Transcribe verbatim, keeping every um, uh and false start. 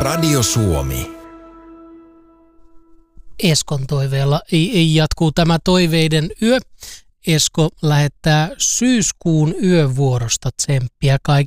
Radio Suomi. Eskon toiveella jatkuu tämä toiveiden yö. Esko lähettää syyskuun yövuorosta tsemppiä kaikille